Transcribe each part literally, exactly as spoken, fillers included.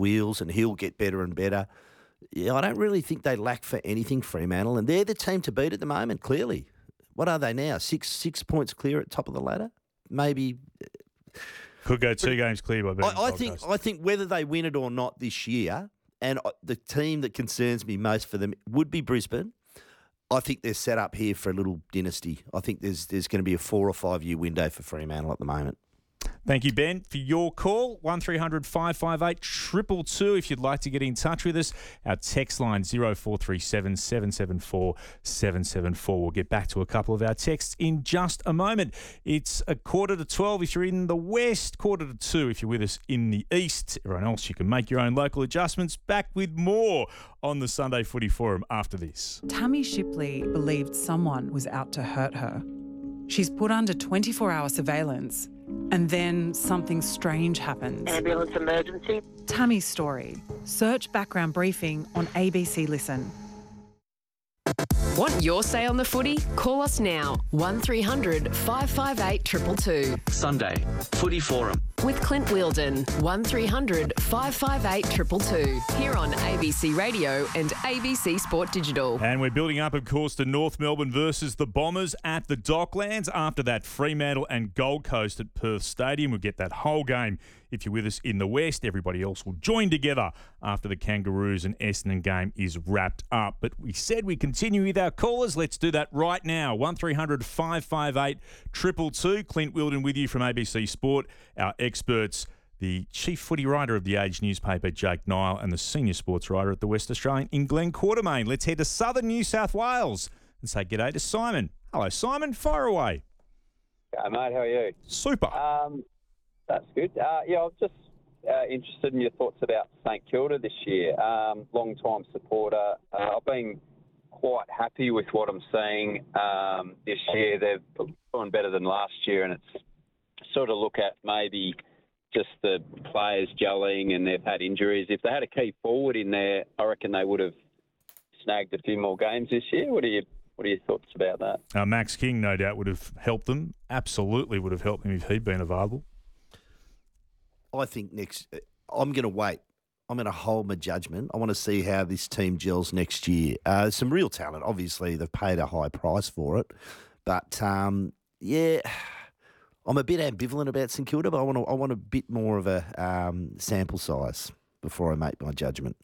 wheels and he'll get better and better. Yeah, I don't really think they lack for anything, Fremantle, and they're the team to beat at the moment, clearly. What are they now? Six six points clear at top of the ladder? Maybe. Could go two games clear by beating I, I Gold think Coast. I think whether they win it or not this year, and the team that concerns me most for them would be Brisbane. I think they're set up here for a little dynasty. I think there's there's going to be a four or five year window for Fremantle at the moment. Thank you, Ben, for your call. one three hundred five five eight two two two if you'd like to get in touch with us. Our text line zero four three seven seven seven four seven seven four. We'll get back to a couple of our texts in just a moment. It's a quarter to twelve if you're in the west, quarter to two if you're with us in the east. Everyone else, you can make your own local adjustments. Back with more on the Sunday Footy Forum after this. Tammy Shipley believed someone was out to hurt her. She's put under twenty-four hour surveillance, and then something strange happens. Ambulance emergency. Tammy's story. Search background briefing on A B C Listen. Want your say on the footy? Call us now. one three hundred five five eight two two two. Sunday Footy Forum. With Clint Wheeldon. one three hundred five five eight two two two. Here on A B C Radio and A B C Sport Digital. And we're building up, of course, to North Melbourne versus the Bombers at the Docklands. After that, Fremantle and Gold Coast at Perth Stadium. We'll get that whole game. If you're with us in the West, everybody else will join together after the Kangaroos and Essendon game is wrapped up. But we said we continue with our callers. Let's do that right now. one three hundred five five eight two two two. Clint Wheeldon with you from A B C Sport. Our experts, the chief footy writer of The Age newspaper, Jake Nile, and the senior sports writer at the West Australian in Glenn Quartermain. Let's head to southern New South Wales and say g'day to Simon. Hello, Simon. Fire away. Hey, mate. How are you? Super. Um, that's good. Uh, yeah, I was just uh, interested in your thoughts about St Kilda this year. Um, long-time supporter. Uh, I've been quite happy with what I'm seeing um, this year. They've done better than last year, and it's sort of look at maybe just the players gelling and they've had injuries. If they had a key forward in there, I reckon they would have snagged a few more games this year. What are you? What are your thoughts about that? Uh, Max King, no doubt, would have helped them. Absolutely would have helped them if he'd been available. I think next, I'm going to wait. I'm going to hold my judgment. I want to see how this team gels next year. Uh, some real talent. Obviously, they've paid a high price for it. But, um, yeah, I'm a bit ambivalent about St Kilda, but I want to, I want a bit more of a um, sample size before I make my judgment.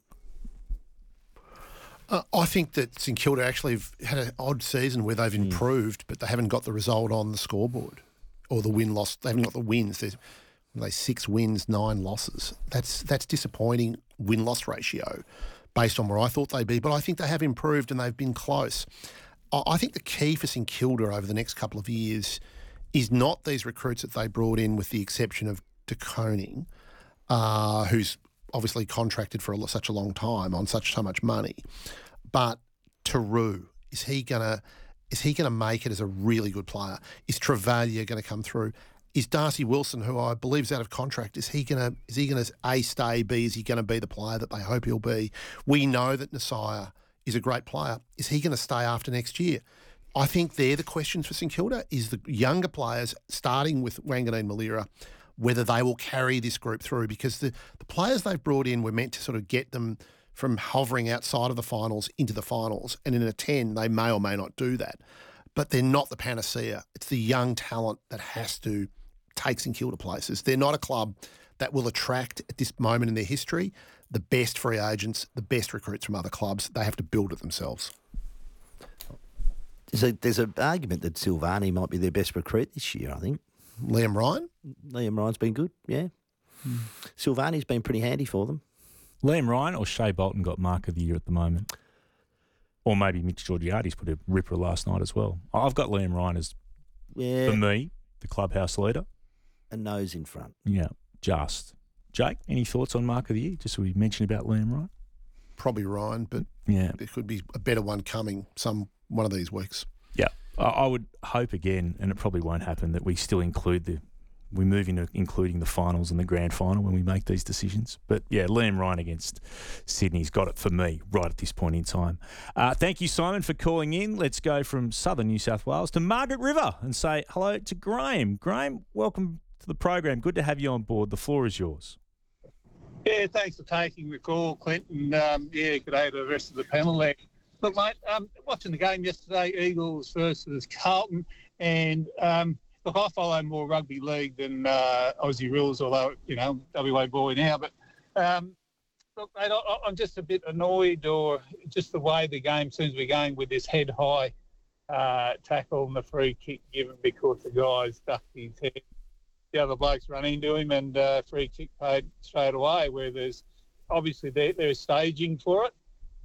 Uh, I think that St Kilda actually have had an odd season where they've improved, but they haven't got the result on the scoreboard or the win-loss. They haven't got the wins. There's they six wins, nine losses. That's that's disappointing win-loss ratio based on where I thought they'd be, but I think they have improved and they've been close. I, I think the key for St Kilda over the next couple of years is not these recruits that they brought in, with the exception of De Koning, uh, who's obviously contracted for a, such a long time on such so much money, but Taru, is he gonna is he gonna make it as a really good player? Is Travalia going to come through? Is Darcy Wilson, who I believe is out of contract, is he gonna is he gonna A stay, B is he going to be the player that they hope he'll be? We know that Nasiah is a great player. Is he going to stay after next year? I think they're the questions for St Kilda, is the younger players, starting with Wanganeen Malira, whether they will carry this group through, because the, the players they've brought in were meant to sort of get them from hovering outside of the finals into the finals. And in a ten, they may or may not do that. But they're not the panacea. It's the young talent that has to take St Kilda places. They're not a club that will attract, at this moment in their history, the best free agents, the best recruits from other clubs. They have to build it themselves. There's, a, there's an argument that Silvani might be their best recruit this year, I think. Liam Ryan? Liam Ryan's been good, yeah. Mm. Silvani's been pretty handy for them. Liam Ryan or Shea Bolton got Mark of the Year at the moment. Or maybe Mitch Georgiades put a ripper last night as well. I've got Liam Ryan as, yeah. for me, the clubhouse leader. A nose in front. Yeah, just. Jake, any thoughts on Mark of the Year? Just so we mentioned about Liam Ryan. Probably Ryan, but yeah, there could be a better one coming some one of these weeks. Yeah, I would hope again, and it probably won't happen, that we still include the, we move into including the finals and the grand final when we make these decisions. But yeah, Liam Ryan against Sydney's got it for me right at this point in time. Uh, thank you, Simon, for calling in. Let's go from southern New South Wales to Margaret River and say hello to Graham. Graham, welcome to the program. Good to have you on board. The floor is yours. Yeah, thanks for taking the call, Clinton. Um, yeah, good day to the rest of the panel there. Look, mate, um, watching the game yesterday, Eagles versus Carlton, and um, look, I follow more rugby league than uh, Aussie rules, although, you know, W A boy now. But um, look, mate, I, I'm just a bit annoyed, or just the way the game seems to be going with this head-high uh, tackle and the free kick given because the guy's ducked his head. The other blokes run into him and uh, free kick paid straight away, where there's obviously there, there's staging for it.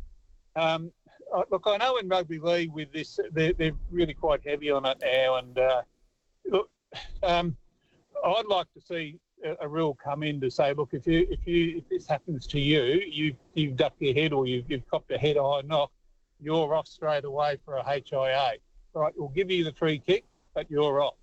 Um, look, I know in rugby league with this, they're, they're really quite heavy on it now. And uh, look, um, I'd like to see a, a rule come in to say, look, if you if you if this happens to you, you you've ducked your head or you've, you've copped a head high knock, you're off straight away for a H I A. Right, we'll give you the free kick, but you're off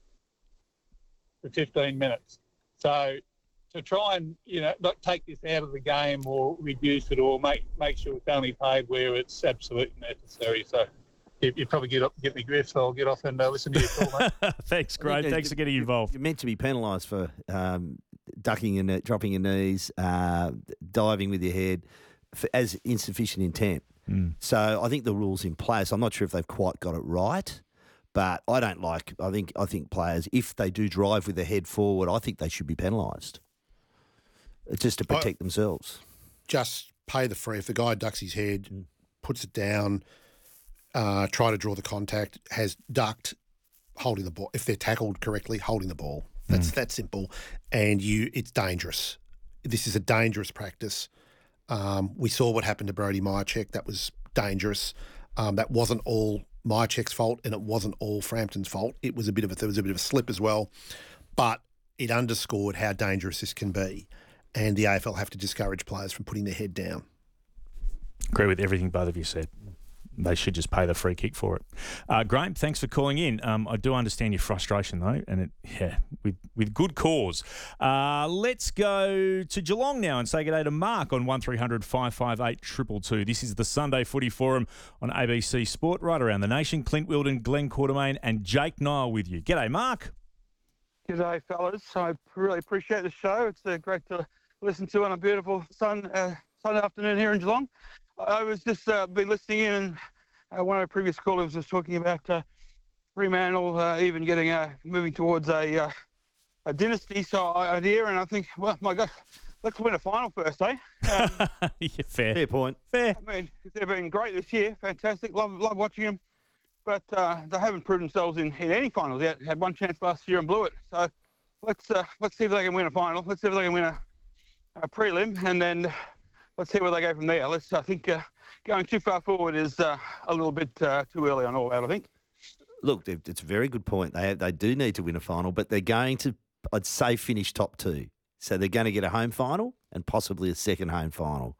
for fifteen minutes. So to try and, you know, not take this out of the game or reduce it or make make sure it's only paid where it's absolutely necessary. So you, you probably get up, get me griff, so I'll get off and uh, listen to your call, mate. Thanks, Graham. Thanks for getting involved. You're meant to be penalised for um, ducking your knee, dropping your knees, uh, diving with your head for, as insufficient intent. Mm. So I think the rule's in place. I'm not sure if they've quite got it right. But I don't like. I think. I think players, if they do drive with their head forward, I think they should be penalised, just to protect I, themselves. Just pay the free. If the guy ducks his head, mm. puts it down, uh, try to draw the contact, has ducked, holding the ball. If they're tackled correctly, holding the ball. That's mm. that simple. And you, it's dangerous. This is a dangerous practice. Um, we saw what happened to Brody Myercheck. That was dangerous. Um, that wasn't all Myercheck's fault, and it wasn't all Frampton's fault. It was a bit of a there was a bit of a slip as well, but it underscored how dangerous this can be, and the A F L have to discourage players from putting their head down. Agree with everything both of you said. They should just pay the free kick for it. Uh, Graham, thanks for calling in. Um, I do understand your frustration though, and it, yeah, with with good cause. Uh, let's go to Geelong now and say good day to Mark on one three hundred five five eight two two two. This is the Sunday Footy Forum on A B C Sport, right around the nation. Clint Wilden, Glenn Quartermain, and Jake Nile with you. G'day, Mark. G'day, fellas. I really appreciate the show. It's uh, great to listen to on a beautiful sun uh, Sunday afternoon here in Geelong. I was just uh, been listening in, and uh, one of the previous callers was talking about uh, Fremantle uh, even getting uh, moving towards a uh, a dynasty so idea, and I think, well, my God, let's win a final first, eh? Um, yeah, fair, fair point. Fair. I mean, they've been great this year, fantastic. Love love watching them, but uh, they haven't proved themselves in, in any finals yet. Had one chance last year and blew it. So let's uh, let's see if they can win a final. Let's see if they can win a, a prelim, and then let's see where they go from there. Let's. I think uh, going too far forward is uh, a little bit uh, too early on all that, I think. Look, it's a very good point. They they do need to win a final, but they're going to, I'd say, finish top two. So they're going to get a home final and possibly a second home final.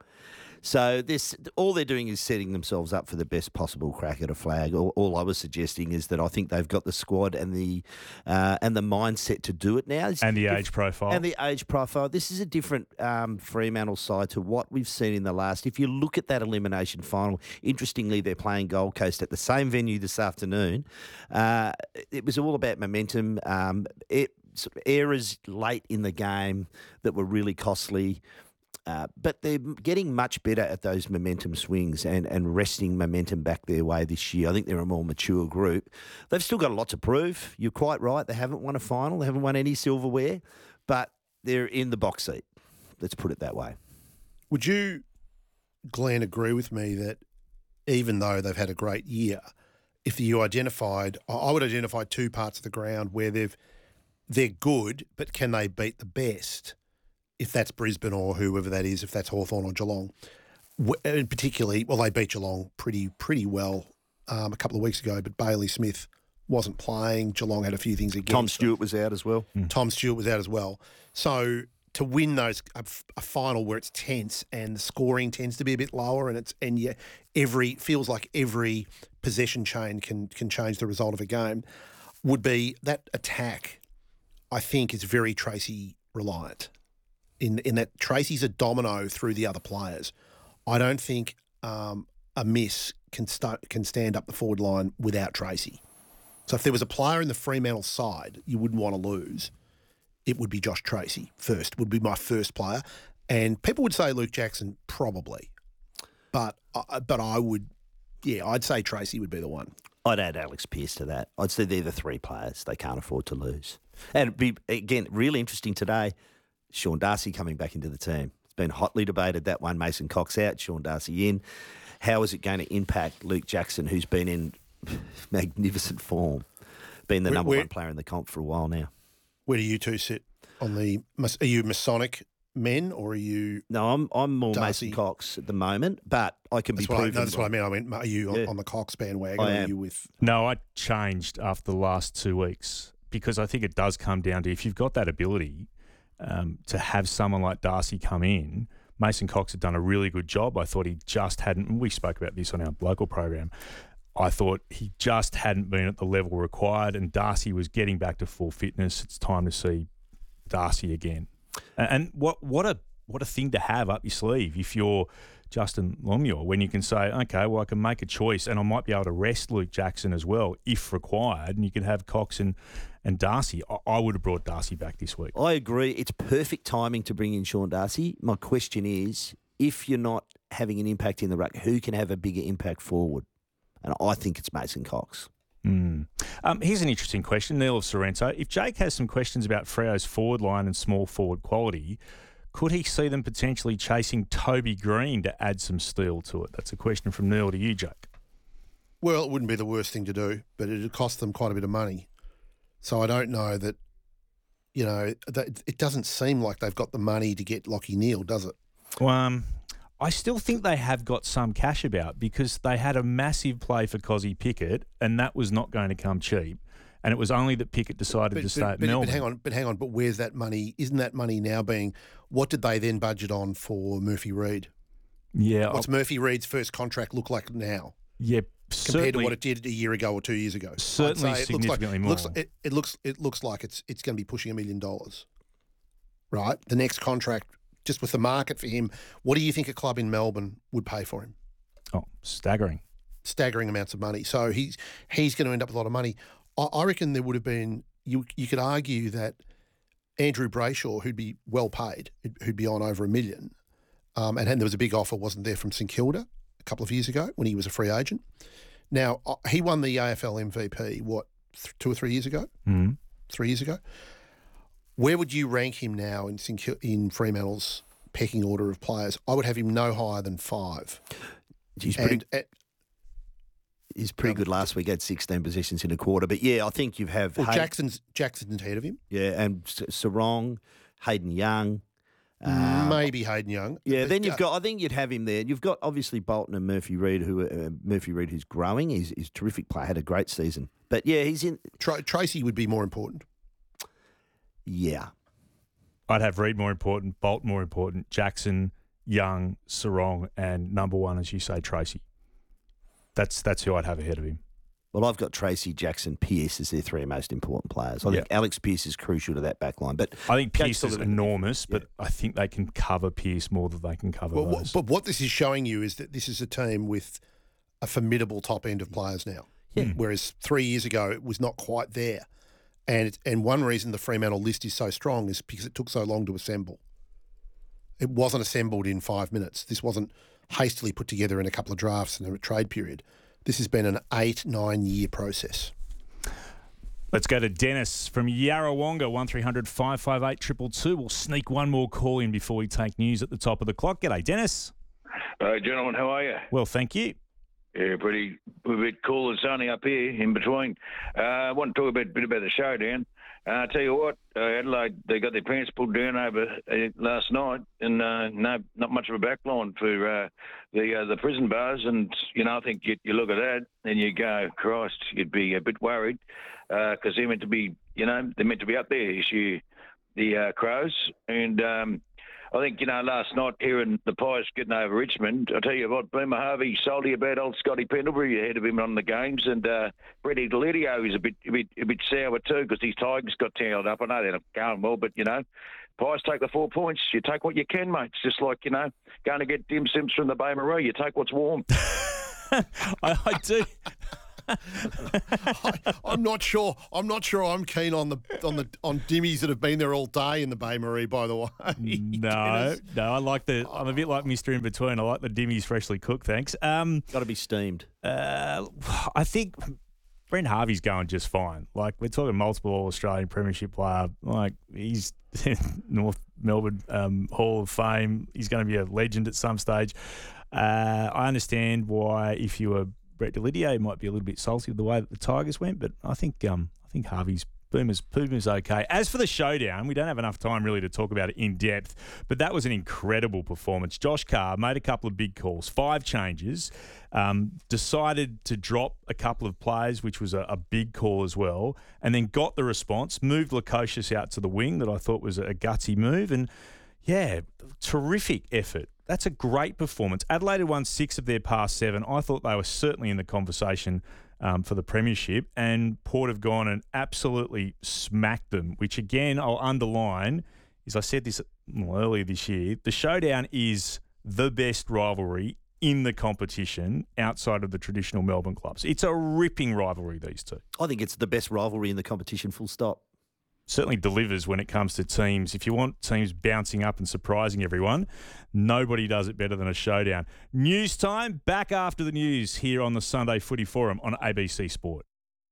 So this, all they're doing is setting themselves up for the best possible crack at a flag. All, all I was suggesting is that I think they've got the squad and the uh, and the mindset to do it now. And the age profile. And the age profile. This is a different um, Fremantle side to what we've seen in the last. If you look at that elimination final, interestingly, they're playing Gold Coast at the same venue this afternoon. Uh, it was all about momentum. Um, it, sort of errors late in the game that were really costly. Uh, but they're getting much better at those momentum swings and, and wresting momentum back their way this year. I think they're a more mature group. They've still got a lot to prove. You're quite right. They haven't won a final. They haven't won any silverware, but they're in the box seat. Let's put it that way. Would you, Glenn, agree with me that even though they've had a great year, if you identified, I would identify two parts of the ground where they've they're good, but can they beat the best? If that's Brisbane or whoever that is, if that's Hawthorn or Geelong, and particularly, well, they beat Geelong pretty pretty well um, a couple of weeks ago, but Bailey Smith wasn't playing. Geelong had a few things against Tom Stewart was out as well. Mm. Tom Stewart was out as well. So to win those a, a final where it's tense and the scoring tends to be a bit lower, and it's and yeah, every feels like every possession chain can can change the result of a game, would be that attack. I think is very Tracy reliant. In in that Tracy's a domino through the other players. I don't think um, a miss can st- can stand up the forward line without Tracy. So if there was a player in the Fremantle side you wouldn't want to lose, it would be Josh Tracy first, would be my first player. And people would say Luke Jackson, probably. But, uh, but I would, yeah, I'd say Tracy would be the one. I'd add Alex Pearce to that. I'd say they're the three players they can't afford to lose. And it'd be, again, really interesting today, Sean Darcy coming back into the team. It's been hotly debated, that one. Mason Cox out, Sean Darcy in. How is it going to impact Luke Jackson, who's been in magnificent form, been the Where- number where- one player in the comp for a while now? Where do you two sit on the, are you Masonic men or are you... No, I'm I'm more Darcy. Mason Cox at the moment, but I can That's be what, I, proven. no, that's what I mean. I mean, are you on, Yeah. on the Cox bandwagon I or are am. you with... No, I changed after the last two weeks because I think it does come down to if you've got that ability um, to have someone like Darcy come in. Mason Cox had done a really good job. I thought he just hadn't. We spoke about this on our local program. I thought he just hadn't been at the level required, and Darcy was getting back to full fitness. It's time to see Darcy again. And, and what what a what a thing to have up your sleeve if you're Justin Longmuir, when you can say, okay, well, I can make a choice and I might be able to rest Luke Jackson as well if required, and you can have Cox and, and Darcy. I, I would have brought Darcy back this week. I agree. It's perfect timing to bring in Sean Darcy. My question is, if you're not having an impact in the ruck, who can have a bigger impact forward? And I think it's Mason Cox. Mm. Um, here's an interesting question, Neil of Sorrento. If Jake has some questions about Freo's forward line and small forward quality, could he see them potentially chasing Toby Green to add some steel to it? That's a question from Neil to you, Jake. Well, it wouldn't be the worst thing to do, but it would cost them quite a bit of money. So I don't know that, you know, that it doesn't seem like they've got the money to get Lachie Neale, does it? Well, um, I still think they have got some cash about because they had a massive play for Cozzy Pickett, and that was not going to come cheap. And it was only that Pickett decided But, to stay but, at but, Melbourne. but hang on, but hang on, but where's that money? Isn't that money now being, what did they then budget on for Murphy Reid? Yeah. What's Murphy Reid's first contract look like now? Yeah, compared to what it did a year ago or two years ago? Certainly I'd say it looks like, significantly it looks, more. it, it looks it looks like it's it's going to be pushing a million dollars, right? The next contract, just with the market for him, what do you think a club in Melbourne would pay for him? Oh, staggering. Staggering amounts of money. So he's he's going to end up with a lot of money. I, I reckon there would have been, you you could argue that Andrew Brayshaw, who'd be well paid, who'd, who'd be on over a million, um, and, and there was a big offer, wasn't there, from St Kilda a couple of years ago when he was a free agent. Now, uh, he won the A F L M V P, what, th- two or three years ago? Mm. Three years ago? Where would you rank him now in, St Kil- in Fremantle's pecking order of players? I would have him no higher than five. He's pretty, And, uh, he's pretty good last week, had sixteen possessions in a quarter. But, yeah, I think you have... well, Hay- Jackson's, Jackson's ahead of him. Yeah, and S- Sarong, Hayden Young... Uh, Maybe Hayden Young. Yeah, But, then you've uh, got. I think you'd have him there. You've got obviously Bolton and Murphy Reid, who uh, Murphy Reid, who's growing. He's, he's a terrific player. Had a great season. But yeah, he's in. Tra- Tracy would be more important. Yeah, I'd have Reid more important, Bolt more important, Jackson, Young, Sarong, and number one, as you say, Tracy. That's that's who I'd have ahead of him. well, I've got Tracy, Jackson, Pearce as their three most important players. I think Alex Pearce is crucial to that back line. But I think Jake's Pearce still is got a- enormous, but I think they can cover Pearce more than they can cover Well, those. what, but what this is showing you is that this is a team with a formidable top end of players now. Yeah. Whereas three years ago it was not quite there, and it's, and one reason the Fremantle list is so strong is because it took so long to assemble. It wasn't assembled in five minutes. This wasn't hastily put together in a couple of drafts in a trade period. This has been an eight, nine year process. Let's go to Dennis from Yarrawonga, one three hundred five five eight two two two. We'll sneak one more call in before we take news at the top of the clock. G'day, Dennis. Uh, gentlemen, how are you? Well, thank you. Yeah, pretty a bit cool and sunny up here in between. Uh, I want to talk a bit, bit about the showdown. Uh, I tell you what, uh, Adelaide, they got their pants pulled down over uh, last night, and uh, no, not much of a backline for uh, the uh, the prison bars. And you know, I think you, you look at that and you go, Christ, you'd be a bit worried because uh, they're meant to be, you know, they're meant to be up there this year, the uh, Crows. And um, I think, you know, last night hearing the Pies getting over Richmond, I tell you what, Boomer Harvey salty about old Scotty Pendlebury ahead of him on the games, and uh, Freddie Delidio is a bit, a bit, a bit sour too because his Tigers got tangled up. I know they're not going well, but you know, Pies take the four points. You take what you can, mate. It's just like, you know, going to get dim sims from the Bay Marie. You take what's warm. I, I do. I, I'm not sure. I'm not sure. I'm keen on the on the on dimmies that have been there all day in the Bay Marie. By the way, no, no, I like the. I'm a bit like Mister In Between. I like the dimmies freshly cooked. Thanks. Um, Got to be steamed. Uh, I think Brent Harvey's going just fine. Like, we're talking multiple All-Australian Premiership player. Like, he's North Melbourne um, Hall of Fame. He's going to be a legend at some stage. Uh, I understand why, if you were Brett Delidier, you might be a little bit salty with the way that the Tigers went, but I think um, I think Harvey's Boomer's, Boomer's okay. As for the showdown, we don't have enough time really to talk about it in depth, but that was an incredible performance. Josh Carr made a couple of big calls, five changes, um, decided to drop a couple of players, which was a, a big call as well, and then got the response, moved Lukosius out to the wing that I thought was a gutsy move, and yeah, terrific effort. That's a great performance. Adelaide had won six of their past seven. I thought they were certainly in the conversation Um, for the premiership, and Port have gone and absolutely smacked them, which again, I'll underline, is I said this well, earlier this year, the showdown is the best rivalry in the competition outside of the traditional Melbourne clubs. It's a ripping rivalry, these two. I think it's the best rivalry in the competition, full stop. Certainly delivers when it comes to teams. If you want teams bouncing up and surprising everyone, nobody does it better than a showdown. News time, back after the news here on the Sunday Footy Forum on A B C Sport.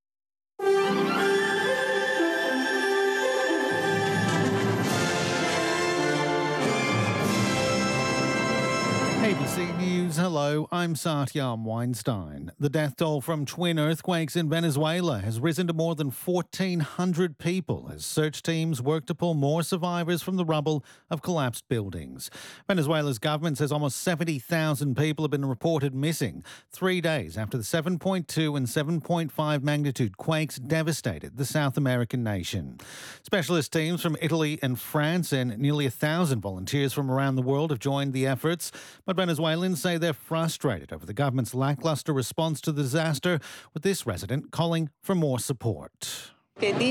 A B C News, hello, I'm Satyam Weinstein. The death toll from twin earthquakes in Venezuela has risen to more than fourteen hundred people as search teams work to pull more survivors from the rubble of collapsed buildings. Venezuela's government says almost seventy thousand people have been reported missing, three days after the seven point two and seven point five magnitude quakes devastated the South American nation. Specialist teams from Italy and France and nearly a thousand volunteers from around the world have joined the efforts, but Venezuelans say they're frustrated over the government's lacklustre response to the disaster, with this resident calling for more support. They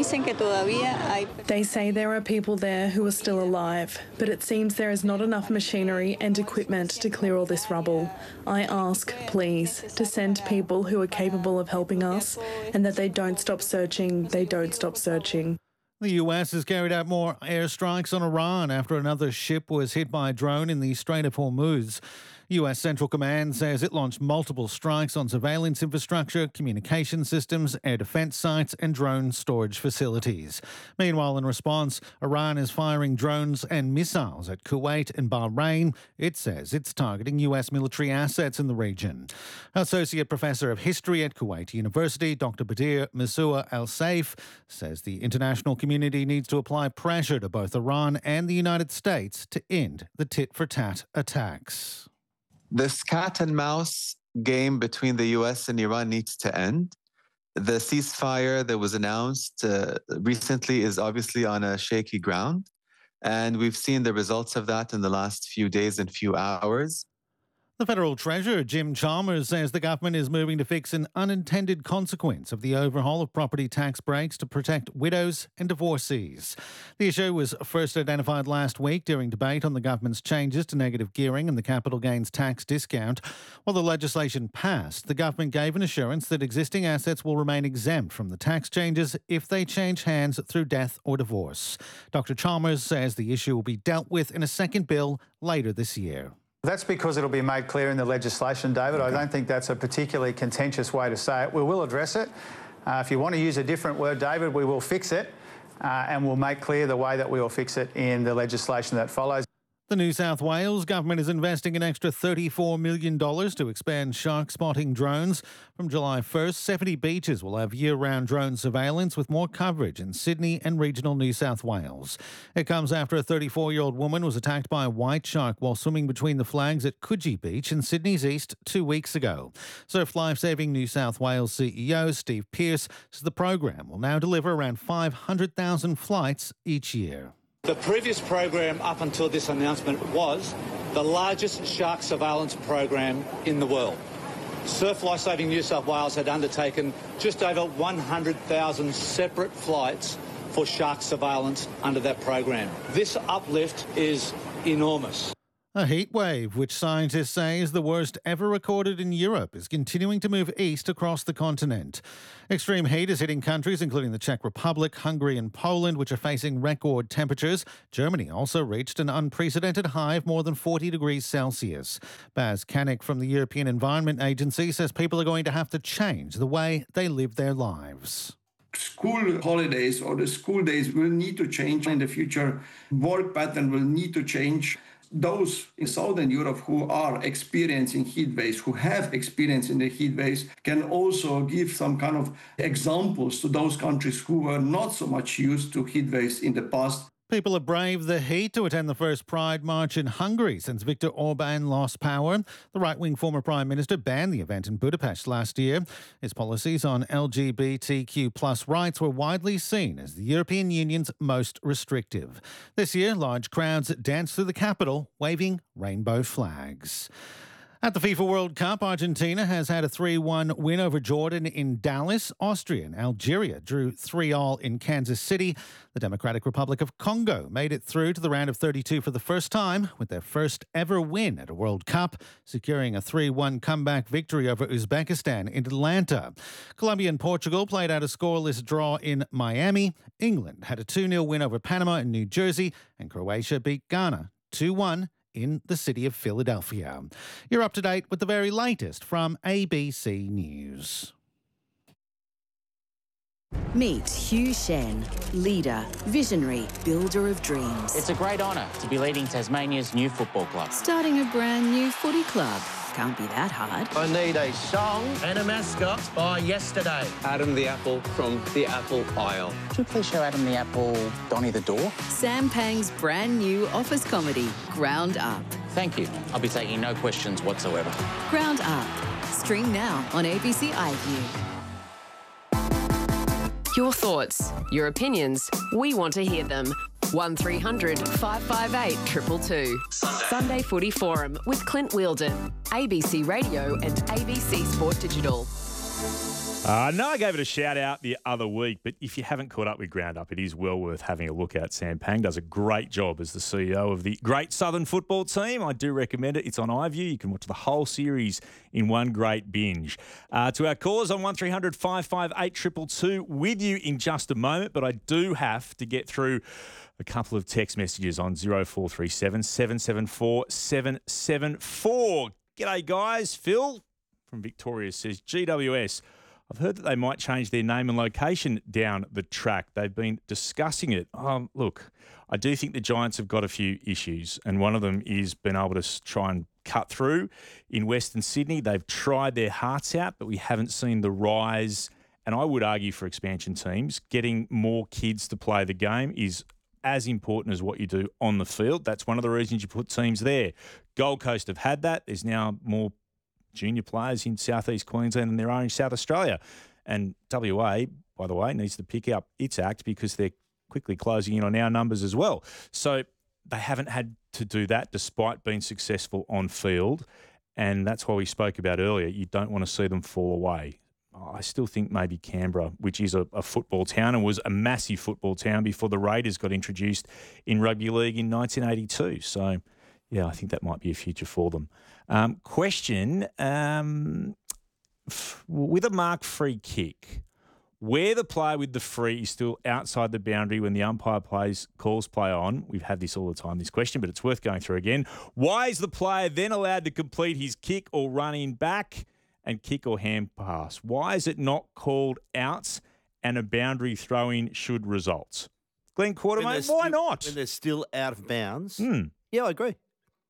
say there are people there who are still alive, but it seems there is not enough machinery and equipment to clear all this rubble. I ask, please, to send people who are capable of helping us, and that they don't stop searching, they don't stop searching. The U S has carried out more airstrikes on Iran after another ship was hit by a drone in the Strait of Hormuz. U S Central Command says it launched multiple strikes on surveillance infrastructure, communication systems, air defense sites and drone storage facilities. Meanwhile, in response, Iran is firing drones and missiles at Kuwait and Bahrain. It says it's targeting U S military assets in the region. Associate Professor of History at Kuwait University, Doctor Badir Misua Al-Saif, says the international community needs to apply pressure to both Iran and the United States to end the tit-for-tat attacks. This cat and mouse game between the U S and Iran needs to end. The ceasefire that was announced uh, recently is obviously on a shaky ground, and we've seen the results of that in the last few days and few hours. The Federal Treasurer, Jim Chalmers, says the government is moving to fix an unintended consequence of the overhaul of property tax breaks to protect widows and divorcees. The issue was first identified last week during debate on the government's changes to negative gearing and the capital gains tax discount. While the legislation passed, the government gave an assurance that existing assets will remain exempt from the tax changes if they change hands through death or divorce. Doctor Chalmers says the issue will be dealt with in a second bill later this year. That's because it'll be made clear in the legislation, David. Okay. I don't think that's a particularly contentious way to say it. We will address it. Uh, if you want to use a different word, David, we will fix it, uh, and we'll make clear the way that we will fix it in the legislation that follows. The New South Wales government is investing an extra thirty-four million dollars to expand shark spotting drones. From July first, seventy beaches will have year-round drone surveillance with more coverage in Sydney and regional New South Wales. It comes after a thirty-four-year-old woman was attacked by a white shark while swimming between the flags at Coogee Beach in Sydney's east two weeks ago. Surf Lifesaving New South Wales C E O Steve Pearce says the program will now deliver around five hundred thousand flights each year. The previous program up until this announcement was the largest shark surveillance program in the world. Surf Lifesaving New South Wales had undertaken just over one hundred thousand separate flights for shark surveillance under that program. This uplift is enormous. A heat wave, which scientists say is the worst ever recorded in Europe, is continuing to move east across the continent. Extreme heat is hitting countries including the Czech Republic, Hungary and Poland, which are facing record temperatures. Germany also reached an unprecedented high of more than forty degrees Celsius. Baz Kanik from the European Environment Agency says people are going to have to change the way they live their lives. School holidays or the school days will need to change in the future. Work pattern will need to change. Those in Southern Europe who are experiencing heat waves, who have experience in the heat waves, can also give some kind of examples to those countries who were not so much used to heat waves in the past. People have braved the heat to attend the first Pride March in Hungary since Viktor Orban lost power. The right-wing former Prime Minister banned the event in Budapest last year. His policies on L G B T Q plus rights were widely seen as the European Union's most restrictive. This year, large crowds danced through the capital, waving rainbow flags. At the FIFA World Cup, Argentina has had a three one win over Jordan in Dallas. Austria and Algeria drew three all in Kansas City. The Democratic Republic of Congo made it through to the round of thirty-two for the first time with their first ever win at a World Cup, securing a three one comeback victory over Uzbekistan in Atlanta. Colombia and Portugal played out a scoreless draw in Miami. England had a two nil win over Panama in New Jersey, and Croatia beat Ghana two one in the city of Philadelphia. You're up to date with the very latest from A B C News. Meet Hugh Shen, leader, visionary, builder of dreams. It's a great honour to be leading Tasmania's new football club. Starting a brand new footy club. Can't be that hard. I need a song and a mascot by yesterday. Adam the Apple from the Apple Isle. Could you please show Adam the Apple Donny the Door? Sam Pang's brand new office comedy, Ground Up. Thank you. I'll be taking no questions whatsoever. Ground Up. Stream now on A B C iView. Your thoughts, your opinions, we want to hear them. one three hundred five five eight two two two. Sunday. Sunday Footy Forum with Clint Wheeldon. A B C Radio and A B C Sport Digital. Uh, no, I gave it a shout out the other week, but if you haven't caught up with Ground Up, it is well worth having a look at. Sam Pang does a great job as the C E O of the Great Southern Football Team. I do recommend it. It's on iView. You can watch the whole series in one great binge. Uh, to our callers on one three hundred five five eight two two two with you in just a moment, but I do have to get through a couple of text messages on zero four three seven seven seven four seven seven four. G'day, guys. Phil from Victoria says, G W S, I've heard that they might change their name and location down the track. They've been discussing it. Um, look, I do think the Giants have got a few issues, and one of them is being able to try and cut through in Western Sydney. They've tried their hearts out, but we haven't seen the rise. And I would argue for expansion teams, getting more kids to play the game is as important as what you do on the field. That's one of the reasons you put teams there. Gold Coast have had that. There's now more junior players in southeast Queensland than there are in South Australia. And W A, by the way, needs to pick up its act because they're quickly closing in on our numbers as well. So they haven't had to do that despite being successful on field. And that's why we spoke about earlier. You don't want to see them fall away. I still think maybe Canberra, which is a, a football town and was a massive football town before the Raiders got introduced in rugby league in nineteen eighty-two. So, yeah, I think that might be a future for them. Um, question, um, f- with a mark free kick, where the player with the free is still outside the boundary when the umpire plays calls play on, we've had this all the time, this question, but it's worth going through again. Why is the player then allowed to complete his kick or run in back and kick or hand pass? Why is it not called out and a boundary throw-in should result? Glenn Quartermain, why still, not? When they're still out of bounds. Hmm. Yeah, I agree.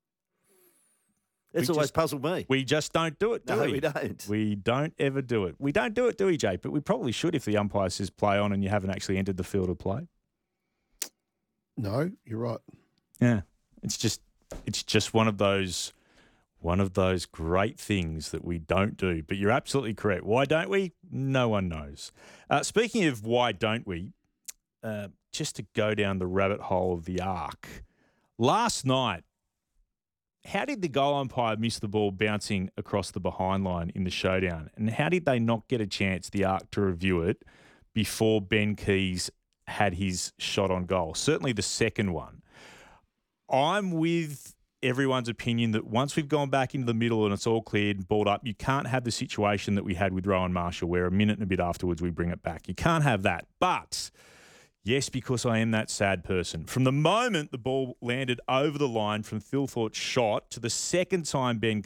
It's We always just- puzzled me. We just don't do it, do No, we? we don't. We don't ever do it. We don't do it, do we, Jake? But we probably should if the umpire says play on and you haven't actually entered the field of play. No, you're right. Yeah. It's just it's just one of those one of those great things that we don't do. But you're absolutely correct. Why don't we? No one knows. Uh, speaking of why don't we, uh, just to go down the rabbit hole of the arc, last night, how did the goal umpire miss the ball bouncing across the behind line in the showdown? And how did they not get a chance, the arc, to review it before Ben Keys had his shot on goal? Certainly the second one. I'm with everyone's opinion that once we've gone back into the middle and it's all cleared and balled up, you can't have the situation that we had with Rowan Marshall where a minute and a bit afterwards we bring it back. You can't have that. But, yes, because I am that sad person. From the moment the ball landed over the line from Phil Thorpe's shot to the second time Ben